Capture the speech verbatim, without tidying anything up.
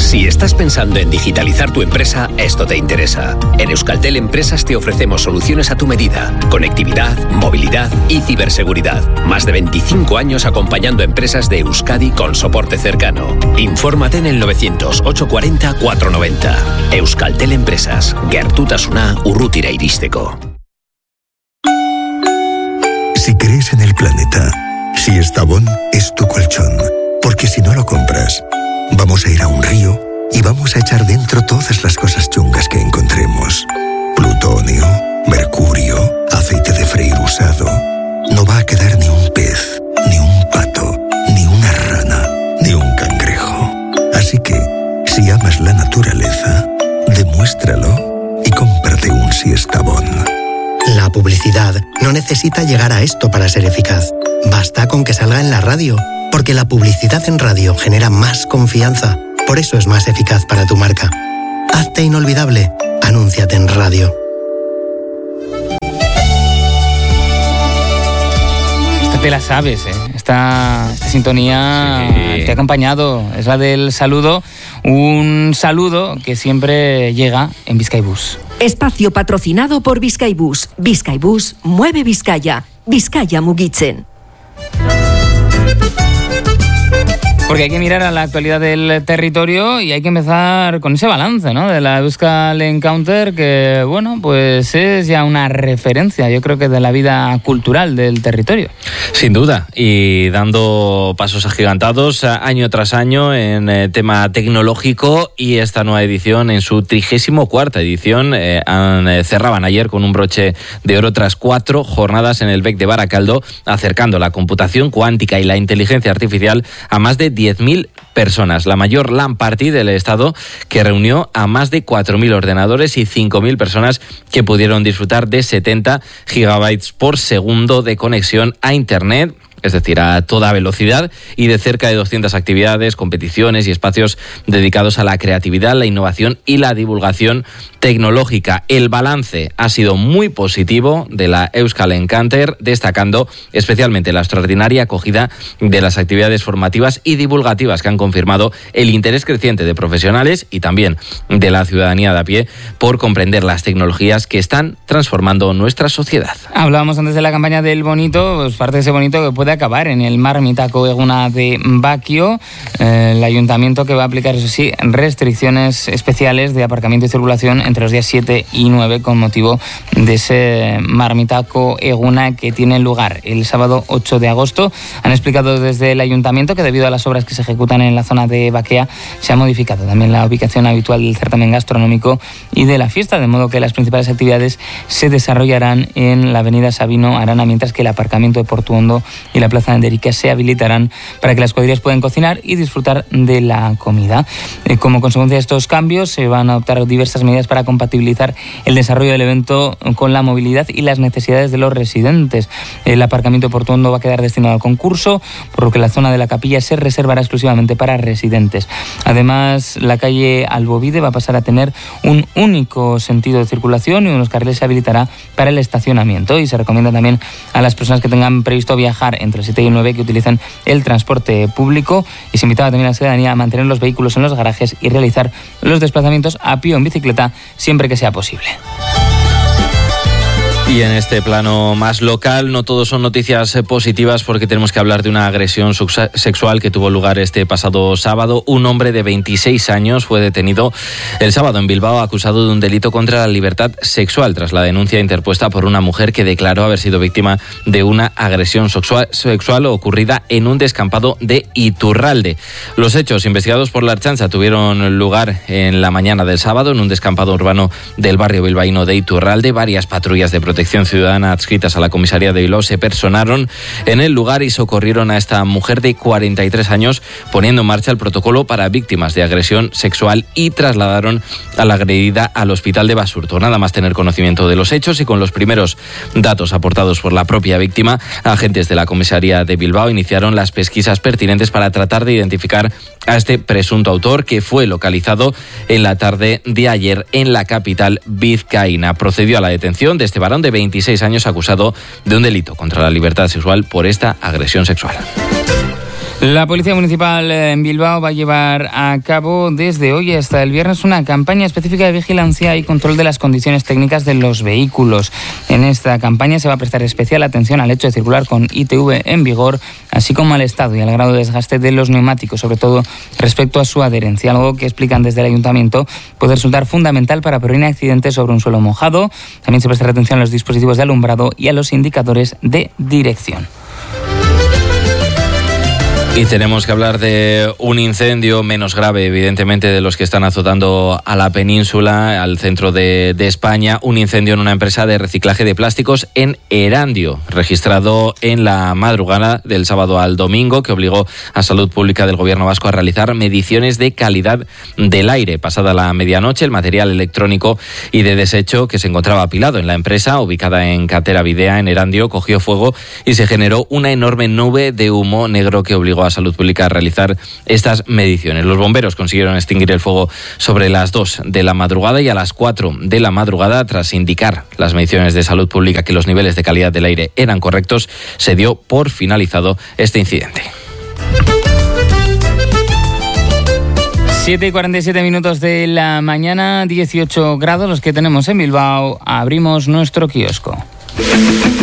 Si estás pensando en digitalizar tu empresa, esto te interesa. En Euskaltel Empresas te ofrecemos soluciones a tu medida. Conectividad, movilidad y ciberseguridad. Más de veinticinco años acompañando empresas de Euskadi con soporte cercano. Infórmate en el novecientos, ochocientos cuarenta, cuatrocientos noventa. Euskaltel Empresas. Gertutasuna urrutira iristeko. Si crees en el planeta, Siestabón es tu colchón. Porque si no lo compras, vamos a ir a un río y vamos a echar dentro todas las cosas chungas que encontremos. Plutonio, mercurio, aceite de freír usado. No va a quedar ni un pez, ni un pato, ni una rana, ni un cangrejo. Así que, si amas la naturaleza, demuéstralo y cómprate un Siestabón. La publicidad no necesita llegar a esto para ser eficaz. Basta con que salga en la radio, porque la publicidad en radio genera más confianza. Por eso es más eficaz para tu marca. Hazte inolvidable. Anúnciate en radio. Esta te la sabes, ¿eh? Esta, esta sintonía sí. Te ha acompañado. Es la del saludo. Un saludo que siempre llega en Bizkaibus. Espacio patrocinado por Bizkaibus. Bizkaibus mueve Vizcaya. Vizcaya mugitzen. Porque hay que mirar a la actualidad del territorio y hay que empezar con ese balance, ¿no? De la Euskal Encounter, que, bueno, pues es ya una referencia, yo creo que de la vida cultural del territorio. Sin duda, y dando pasos agigantados año tras año en eh, tema tecnológico, y esta nueva edición, en su trigésimo cuarta edición, eh, han, eh, cerraban ayer con un broche de oro tras cuatro jornadas en el B E C de Baracaldo, acercando la computación cuántica y la inteligencia artificial a más de diez mil personas, la mayor LAN Party del Estado, que reunió a más de cuatro mil ordenadores y cinco mil personas que pudieron disfrutar de setenta gigabytes por segundo de conexión a Internet, es decir, a toda velocidad, y de cerca de doscientas actividades, competiciones y espacios dedicados a la creatividad, la innovación y la divulgación tecnológica. El balance ha sido muy positivo de la Euskal Encounter, destacando especialmente la extraordinaria acogida de las actividades formativas y divulgativas que han confirmado el interés creciente de profesionales y también de la ciudadanía de a pie por comprender las tecnologías que están transformando nuestra sociedad. Hablábamos antes de la campaña del bonito, pues parte de ese bonito que puede acabar en el Marmitako Eguna de Bakio, eh, el ayuntamiento que va a aplicar, eso sí, restricciones especiales de aparcamiento y circulación entre los días siete y nueve con motivo de ese Marmitako Eguna que tiene lugar el sábado ocho de agosto. Han explicado desde el ayuntamiento que debido a las obras que se ejecutan en la zona de Bakea se ha modificado también la ubicación habitual del certamen gastronómico y de la fiesta, de modo que las principales actividades se desarrollarán en la avenida Sabino Arana, mientras que el aparcamiento de Portuondo y la plaza de Enderica se habilitarán para que las cuadrillas puedan cocinar y disfrutar de la comida. Eh, como consecuencia de estos cambios, se van a adoptar diversas medidas para compatibilizar el desarrollo del evento con la movilidad y las necesidades de los residentes. El aparcamiento de Portuondo va a quedar destinado al concurso, por lo que la zona de la capilla se reservará exclusivamente para residentes. Además, la calle Albovide va a pasar a tener un único sentido de circulación y unos carriles se habilitará para el estacionamiento, y se recomienda también a las personas que tengan previsto viajar entre el siete y el nueve que utilicen el transporte público, y se invitaba también a la ciudadanía a mantener los vehículos en los garajes y realizar los desplazamientos a pie o en bicicleta siempre que sea posible. Y en este plano más local, no todo son noticias positivas, porque tenemos que hablar de una agresión sexual que tuvo lugar este pasado sábado. Un hombre de veintiséis años fue detenido el sábado en Bilbao acusado de un delito contra la libertad sexual tras la denuncia interpuesta por una mujer que declaró haber sido víctima de una agresión sexual, sexual ocurrida en un descampado de Iturralde. Los hechos investigados por la Ertzaintza tuvieron lugar en la mañana del sábado en un descampado urbano del barrio bilbaíno de Iturralde. Varias patrullas de protección Protección Ciudadana adscritas a la comisaría de Bilbao se personaron en el lugar y socorrieron a esta mujer de cuarenta y tres años, poniendo en marcha el protocolo para víctimas de agresión sexual, y trasladaron a la agredida al hospital de Basurto. Nada más tener conocimiento de los hechos y con los primeros datos aportados por la propia víctima, agentes de la comisaría de Bilbao iniciaron las pesquisas pertinentes para tratar de identificar a este presunto autor, que fue localizado en la tarde de ayer en la capital vizcaína. Procedió a la detención de este varón de veintiséis años acusado de un delito contra la libertad sexual por esta agresión sexual. La Policía Municipal en Bilbao va a llevar a cabo desde hoy hasta el viernes una campaña específica de vigilancia y control de las condiciones técnicas de los vehículos. En esta campaña se va a prestar especial atención al hecho de circular con I T V en vigor, así como al estado y al grado de desgaste de los neumáticos, sobre todo respecto a su adherencia, algo que explican desde el Ayuntamiento puede resultar fundamental para prevenir accidentes sobre un suelo mojado. También se prestará atención a los dispositivos de alumbrado y a los indicadores de dirección. Y tenemos que hablar de un incendio menos grave, evidentemente, de los que están azotando a la península, al centro de, de España. Un incendio en una empresa de reciclaje de plásticos en Erandio, registrado en la madrugada del sábado al domingo, que obligó a Salud Pública del Gobierno vasco a realizar mediciones de calidad del aire. Pasada la medianoche, el material electrónico y de desecho que se encontraba apilado en la empresa, ubicada en Catera Videa, en Erandio, cogió fuego y se generó una enorme nube de humo negro que obligó a Salud Pública a realizar estas mediciones. Los bomberos consiguieron extinguir el fuego sobre las dos de la madrugada y a las cuatro de la madrugada, tras indicar las mediciones de Salud Pública que los niveles de calidad del aire eran correctos, se dio por finalizado este incidente. siete y cuarenta y siete minutos de la mañana, dieciocho grados los que tenemos en Bilbao. Abrimos nuestro kiosco.